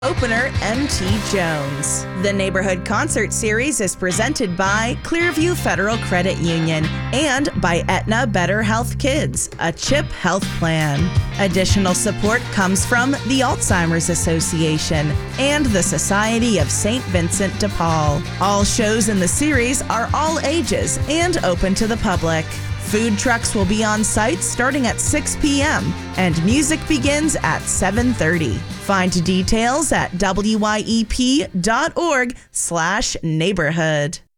Opener M.T. Jones. The Neighborhood Concert Series is presented by Clearview Federal Credit Union and by Aetna Better Health Kids, a CHIP health plan. Additional support comes from the Alzheimer's Association and the Society of St. Vincent de Paul. All shows in the series are all ages and open to the public. Food trucks will be on site starting at 6 p.m. and music begins at 7:30. Find details at wyep.org/neighborhood.